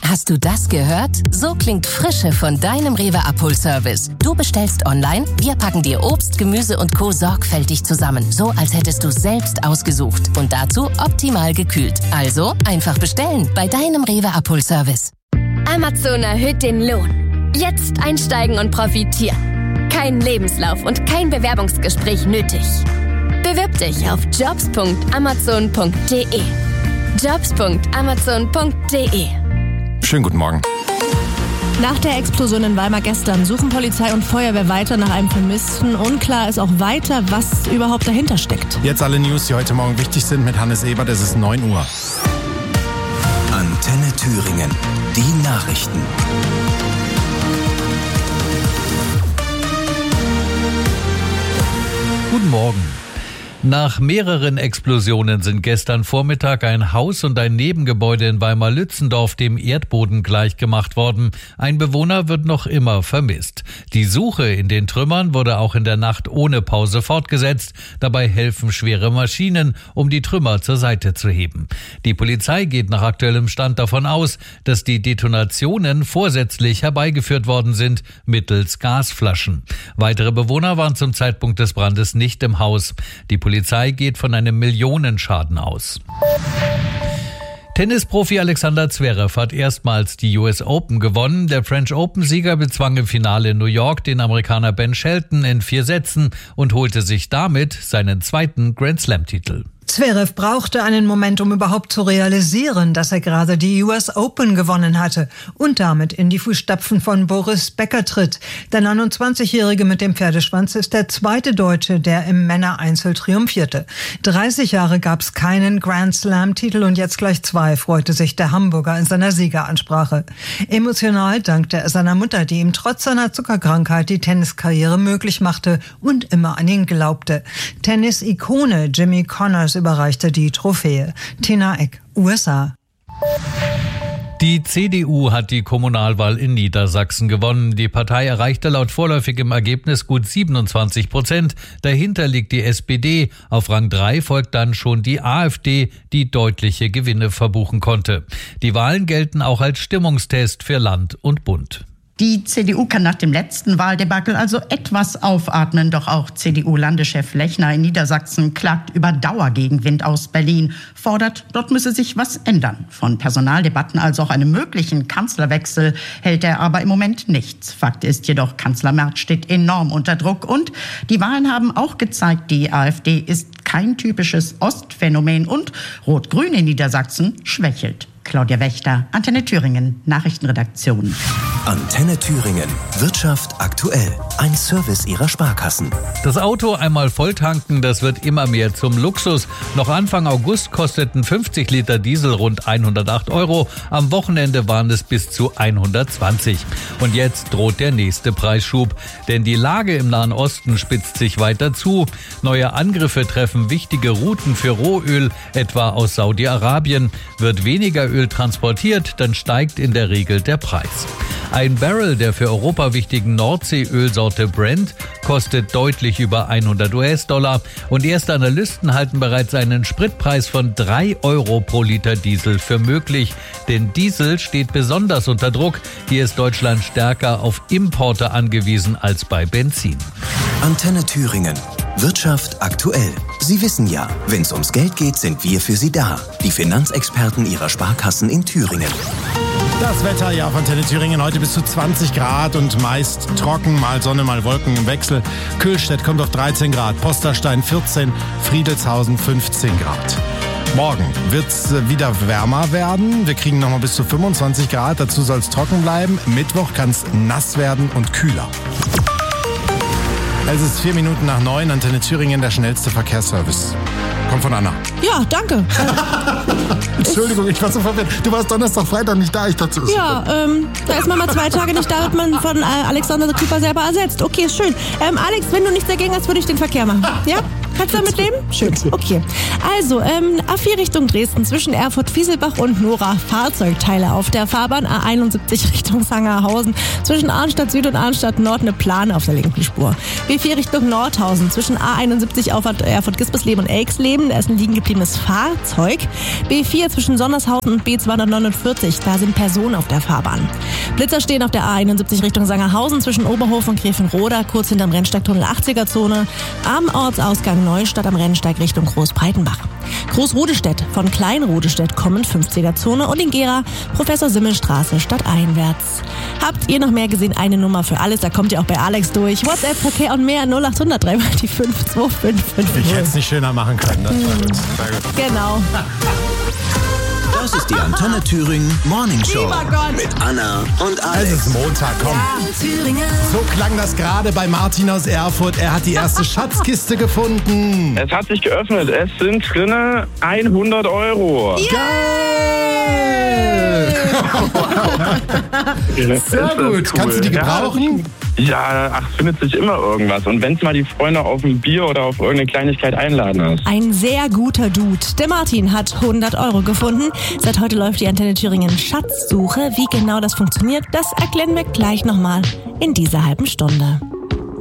Hast du das gehört? So klingt Frische von deinem Rewe Abholservice. Du bestellst online, wir packen dir Obst, Gemüse und Co. sorgfältig zusammen. So, als hättest du es selbst ausgesucht. Und dazu optimal gekühlt. Also einfach bestellen bei deinem Rewe Abholservice. Amazon erhöht den Lohn. Jetzt einsteigen und profitieren. Kein Lebenslauf und kein Bewerbungsgespräch nötig. Bewirb dich auf jobs.amazon.de. jobs.amazon.de. Schönen guten Morgen. Nach der Explosion in Weimar gestern suchen Polizei und Feuerwehr weiter nach einem Vermissten. Unklar ist auch weiter, was überhaupt dahinter steckt. Jetzt alle News, die heute Morgen wichtig sind mit Hannes Ebert. Es ist 9 Uhr. Antenne Thüringen. Die Nachrichten. Guten Morgen. Nach mehreren Explosionen sind gestern Vormittag ein Haus und ein Nebengebäude in Weimar-Lützendorf dem Erdboden gleichgemacht worden. Ein Bewohner wird noch immer vermisst. Die Suche in den Trümmern wurde auch in der Nacht ohne Pause fortgesetzt. Dabei helfen schwere Maschinen, um die Trümmer zur Seite zu heben. Die Polizei geht nach aktuellem Stand davon aus, dass die Detonationen vorsätzlich herbeigeführt worden sind, mittels Gasflaschen. Weitere Bewohner waren zum Zeitpunkt des Brandes nicht im Haus. Die Polizei geht von einem Millionenschaden aus. Tennisprofi Alexander Zverev hat erstmals die US Open gewonnen. Der French Open-Sieger bezwang im Finale in New York den Amerikaner Ben Shelton in 4 Sätzen und holte sich damit seinen zweiten Grand-Slam-Titel. Zverev brauchte einen Moment, um überhaupt zu realisieren, dass er gerade die US Open gewonnen hatte und damit in die Fußstapfen von Boris Becker tritt. Der 29-Jährige mit dem Pferdeschwanz ist der zweite Deutsche, der im Männereinzel triumphierte. 30 Jahre gab es keinen Grand Slam-Titel und jetzt gleich 2, freute sich der Hamburger in seiner Siegeransprache. Emotional dankte er seiner Mutter, die ihm trotz seiner Zuckerkrankheit die Tenniskarriere möglich machte und immer an ihn glaubte. Tennis-Ikone Jimmy Connors überreichte die Trophäe. Tina Eck, USA. Die CDU hat die Kommunalwahl in Niedersachsen gewonnen. Die Partei erreichte laut vorläufigem Ergebnis gut 27%. Dahinter liegt die SPD. Auf Rang 3 folgt dann schon die AfD, die deutliche Gewinne verbuchen konnte. Die Wahlen gelten auch als Stimmungstest für Land und Bund. Die CDU kann nach dem letzten Wahldebakel also etwas aufatmen. Doch auch CDU-Landeschef Lechner in Niedersachsen klagt über Dauergegenwind aus Berlin, fordert, dort müsse sich was ändern. Von Personaldebatten als auch einem möglichen Kanzlerwechsel hält er aber im Moment nichts. Fakt ist jedoch, Kanzler Merz steht enorm unter Druck. Und die Wahlen haben auch gezeigt, die AfD ist kein typisches Ostphänomen und Rot-Grün in Niedersachsen schwächelt. Claudia Wächter, Antenne Thüringen, Nachrichtenredaktion. Antenne Thüringen. Wirtschaft aktuell. Ein Service Ihrer Sparkassen. Das Auto einmal volltanken, das wird immer mehr zum Luxus. Noch Anfang August kosteten 50 Liter Diesel rund 108 €. Am Wochenende waren es bis zu 120. Und jetzt droht der nächste Preisschub. Denn die Lage im Nahen Osten spitzt sich weiter zu. Neue Angriffe treffen wichtige Routen für Rohöl, etwa aus Saudi-Arabien. Wird weniger Öl transportiert, dann steigt in der Regel der Preis. Ein Barrel der für Europa wichtigen Nordseeölsorte Brent kostet deutlich über 100 US-Dollar und erste Analysten halten bereits einen Spritpreis von 3 € pro Liter Diesel für möglich. Denn Diesel steht besonders unter Druck. Hier ist Deutschland stärker auf Importe angewiesen als bei Benzin. Antenne Thüringen. Wirtschaft aktuell. Sie wissen ja, wenn es ums Geld geht, sind wir für Sie da. Die Finanzexperten Ihrer Sparkassen in Thüringen. Das Wetter ja auf Antenne Thüringen heute bis zu 20 Grad und meist trocken, mal Sonne, mal Wolken im Wechsel. Kühlstedt kommt auf 13 Grad, Posterstein 14, Friedelshausen 15 Grad. Morgen wird es wieder wärmer werden. Wir kriegen nochmal bis zu 25 Grad. Dazu soll es trocken bleiben. Mittwoch kann es nass werden und kühler. Es ist 4 Minuten nach 9, Antenne Thüringen, der schnellste Verkehrsservice. Kommt von Anna. Ja, danke. Entschuldigung, ich war so verwirrt. Du warst Donnerstag, Freitag nicht da. Ich dachte, ja, da ist man mal 2 Tage nicht da, wird man von Alexander Küper selber ersetzt. Okay, schön. Alex, wenn du nichts dagegen hast, würde ich den Verkehr machen. Ja? Kannst du damit leben? Schön, okay. Also, A4 Richtung Dresden zwischen Erfurt-Fieselbach und Nora. Fahrzeugteile auf der Fahrbahn. A71 Richtung Sangerhausen zwischen Arnstadt Süd und Arnstadt Nord eine Plane auf der linken Spur. B4 Richtung Nordhausen zwischen A71 Auffahrt Erfurt-Gispersleben und Elxleben. Da ist ein liegen gebliebenes Fahrzeug. B4 zwischen Sonnershausen und B249. Da sind Personen auf der Fahrbahn. Blitzer stehen auf der A71 Richtung Sangerhausen zwischen Oberhof und Gräfenroda, kurz hinterm Rennsteigtunnel 80er-Zone. Am Ortsausgang Neustadt am Rennsteig Richtung Großbreitenbach. Großrodestedt von Kleinrodestedt kommend 50er-Zone und in Gera Professor-Simmel-Straße stadteinwärts. Habt ihr noch mehr gesehen? Eine Nummer für alles, da kommt ihr auch bei Alex durch. WhatsApp, Verkehr und mehr 0800 3 die 52550. Ich hätte es nicht schöner machen können. Das war gut. Sehr gut. Genau. Das ist die Antenne Thüringen Morning Show mit Anna und Alex. Es ist Montag, komm. So klang das gerade bei Martin aus Erfurt. Er hat die erste Schatzkiste gefunden. Es hat sich geöffnet. Es sind drinne 100 Euro. Geil! Sehr gut. Cool. Kannst du die gebrauchen? Ja, findet sich immer irgendwas. Und wenn es mal die Freunde auf ein Bier oder auf irgendeine Kleinigkeit einladen ist. Ein sehr guter Dude. Der Martin hat 100 Euro gefunden. Seit heute läuft die Antenne Thüringen Schatzsuche. Wie genau das funktioniert, das erklären wir gleich nochmal in dieser halben Stunde.